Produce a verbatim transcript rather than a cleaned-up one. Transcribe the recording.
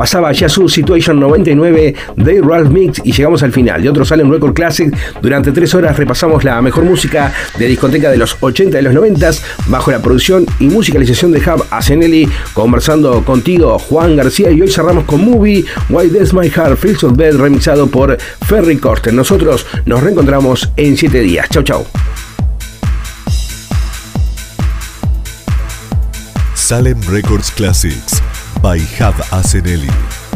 pasaba Yazoo Situation noventa y nueve de Ralph Mix y llegamos al final de otro Salem Record Classic. Durante tres horas repasamos la mejor música de discoteca de los ochenta y los noventa bajo la producción y musicalización de Hub Asenelli, conversando contigo Juan García, y hoy cerramos con Movie, Why Does My Heart Feel So Bad, remixado por Ferry Corsten. Nosotros nos reencontramos en siete días. Chau chau. Salem Records Classics by Hub Asenelli.